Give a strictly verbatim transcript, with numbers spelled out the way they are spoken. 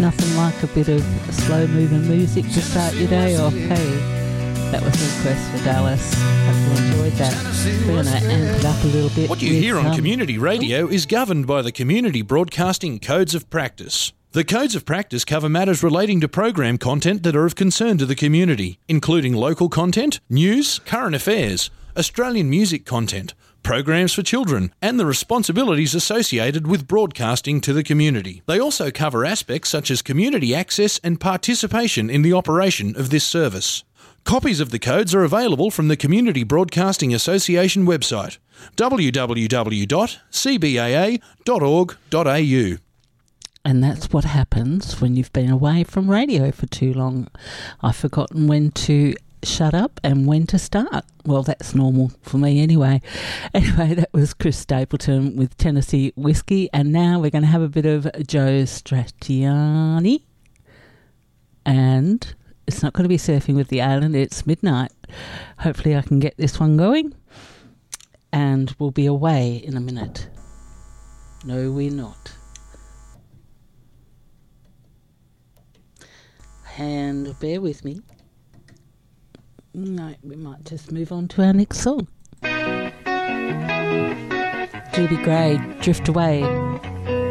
Nothing like a bit of slow-moving music to start your day off. Hey, that was a request for Dallas. Hope you enjoyed that. We're going to amp it up a little bit. What you with, hear on um, community radio is governed by the Community Broadcasting Codes of Practice. The Codes of Practice cover matters relating to program content that are of concern to the community, including local content, news, current affairs, Australian music content, programs for children, and the responsibilities associated with broadcasting to the community. They also cover aspects such as community access and participation in the operation of this service. Copies of the codes are available from the Community Broadcasting Association website, w w w dot c b a a dot org dot a u. And that's what happens when you've been away from radio for too long. I've forgotten when to shut up and when to start. Well, that's normal for me anyway. Anyway, that was Chris Stapleton with Tennessee Whiskey, and now we're going to have a bit of Joe Stratiani. And it's not going to be Surfing with the Island, it's midnight. Hopefully I can get this one going. And we'll be away in a minute. No, we're not. And bear with me. No, we might just move on to our next song. Judy Gray, Drift Away.